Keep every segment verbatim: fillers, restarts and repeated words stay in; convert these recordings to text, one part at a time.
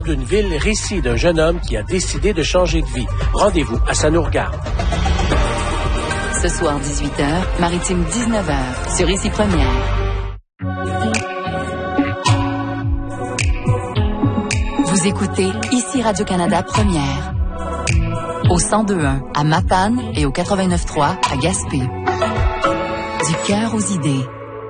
D'une ville, récit d'un jeune homme qui a décidé de changer de vie. Rendez-vous à Ça nous regarde. Ce soir, dix-huit heures, Maritime dix-neuf heures, sur Ici Première. Vous écoutez Ici Radio-Canada Première. Au cent deux point un à Matane et au quatre-vingt-neuf point trois à Gaspé. Du cœur aux idées.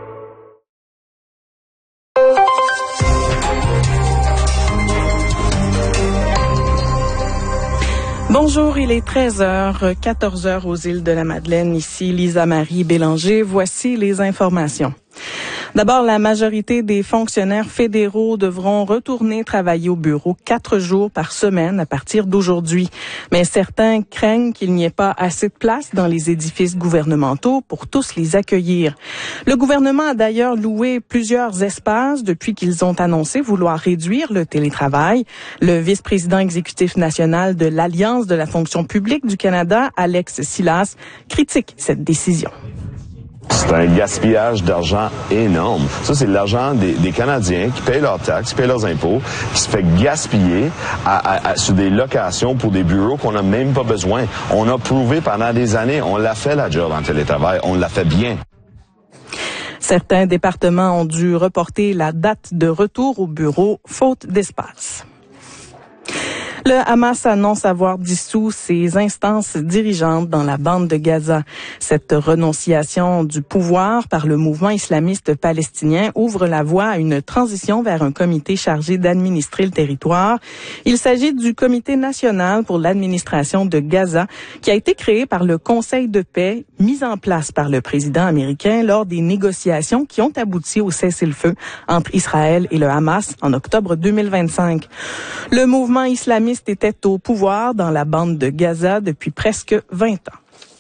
Bonjour, il est treize heures, quatorze heures aux îles de la Madeleine. Ici Lisa-Marie Bélanger. Voici les informations. D'abord, la majorité des fonctionnaires fédéraux devront retourner travailler au bureau quatre jours par semaine à partir d'aujourd'hui. Mais certains craignent qu'il n'y ait pas assez de place dans les édifices gouvernementaux pour tous les accueillir. Le gouvernement a d'ailleurs loué plusieurs espaces depuis qu'ils ont annoncé vouloir réduire le télétravail. Le vice-président exécutif national de l'Alliance de la fonction publique du Canada, Alex Silas, critique cette décision. C'est un gaspillage d'argent énorme. Ça, c'est de l'argent des, des Canadiens qui payent leurs taxes, qui payent leurs impôts, qui se fait gaspiller à, à, à, sur des locations pour des bureaux qu'on n'a même pas besoin. On a prouvé pendant des années, on l'a fait la job en télétravail, on l'a fait bien. Certains départements ont dû reporter la date de retour au bureau, faute d'espace. Le Hamas annonce avoir dissous ses instances dirigeantes dans la bande de Gaza. Cette renonciation du pouvoir par le mouvement islamiste palestinien ouvre la voie à une transition vers un comité chargé d'administrer le territoire. Il s'agit du Comité national pour l'administration de Gaza, qui a été créé par le Conseil de paix, mis en place par le président américain lors des négociations qui ont abouti au cessez-le-feu entre Israël et le Hamas en octobre deux mille vingt-cinq. Le mouvement islamiste était au pouvoir dans la bande de Gaza depuis presque vingt ans.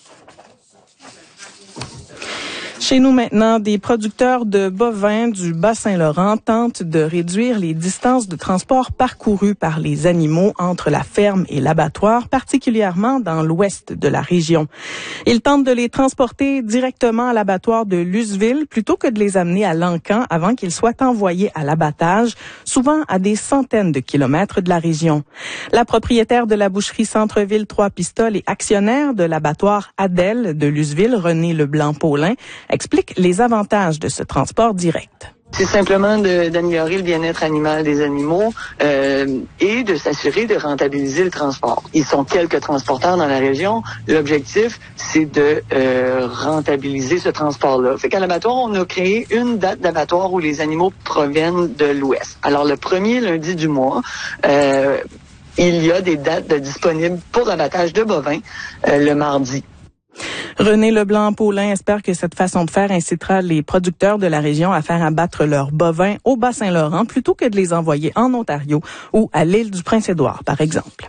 Chez nous maintenant, des producteurs de bovins du Bas-Saint-Laurent tentent de réduire les distances de transport parcourues par les animaux entre la ferme et l'abattoir, particulièrement dans l'ouest de la région. Ils tentent de les transporter directement à l'abattoir de Lusseville plutôt que de les amener à Lancan avant qu'ils soient envoyés à l'abattage, souvent à des centaines de kilomètres de la région. La propriétaire de la boucherie Centre-Ville Trois-Pistoles et actionnaire de l'abattoir Adèle de Lusseville, René Leblanc-Paulin, explique les avantages de ce transport direct. C'est simplement de, d'améliorer le bien-être animal des animaux euh, et de s'assurer de rentabiliser le transport. Ils sont quelques transporteurs dans la région. L'objectif, c'est de euh, rentabiliser ce transport-là. Fait qu'à l'abattoir, on a créé une date d'abattoir où les animaux proviennent de l'Ouest. Alors, le premier lundi du mois, euh, il y a des dates de disponibles pour l'abattage de bovins euh, le mardi. René Leblanc-Paulin espère que cette façon de faire incitera les producteurs de la région à faire abattre leurs bovins au Bas-Saint-Laurent plutôt que de les envoyer en Ontario ou à l'île du Prince-Édouard, par exemple.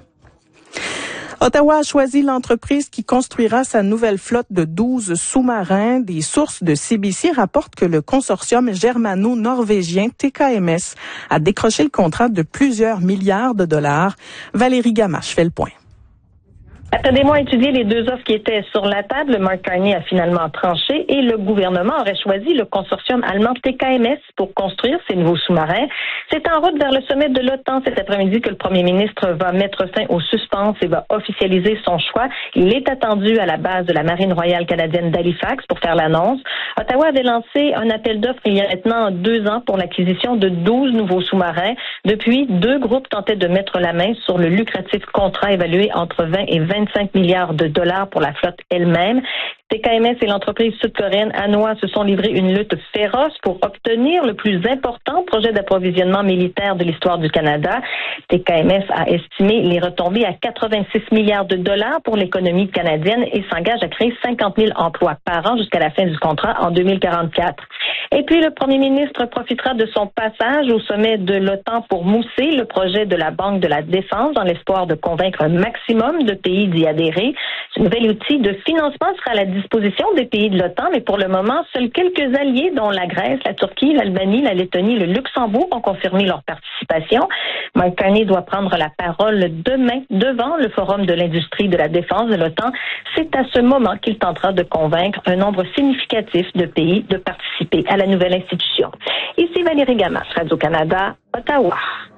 Ottawa a choisi l'entreprise qui construira sa nouvelle flotte de douze sous-marins. Des sources de C B C rapportent que le consortium germano-norvégien T K M S a décroché le contrat de plusieurs milliards de dollars. Valérie Gamache fait le point. Attendez-moi à étudier les deux offres qui étaient sur la table. Mark Carney a finalement tranché et le gouvernement aurait choisi le consortium allemand T K M S pour construire ces nouveaux sous-marins. C'est en route vers le sommet de l'OTAN cet après-midi que le premier ministre va mettre fin au suspense et va officialiser son choix. Il est attendu à la base de la Marine royale canadienne d'Halifax pour faire l'annonce. Ottawa avait lancé un appel d'offres il y a maintenant deux ans pour l'acquisition de douze nouveaux sous-marins. Depuis, deux groupes tentaient de mettre la main sur le lucratif contrat évalué entre vingt et vingt-cinq milliards de dollars pour la flotte elle-même. T K M S et l'entreprise sud-coréenne Hanwha se sont livrés une lutte féroce pour obtenir le plus important projet d'approvisionnement militaire de l'histoire du Canada. T K M S a estimé les retombées à quatre-vingt-six milliards de dollars pour l'économie canadienne et s'engage à créer cinquante mille emplois par an jusqu'à la fin du contrat en deux mille quarante-quatre. Et puis, le premier ministre profitera de son passage au sommet de l'OTAN pour mousser le projet de la Banque de la Défense dans l'espoir de convaincre un maximum de pays d'y adhérer. Ce nouvel outil de financement sera à la disposition des pays de l'OTAN, mais pour le moment, seuls quelques alliés, dont la Grèce, la Turquie, l'Albanie, la Lettonie, le Luxembourg, ont confirmé leur participation. Mark Carney doit prendre la parole demain devant le Forum de l'industrie de la défense de l'OTAN. C'est à ce moment qu'il tentera de convaincre un nombre significatif de pays de participer à la nouvelle institution. Ici Valérie Gamache, Radio-Canada, Ottawa.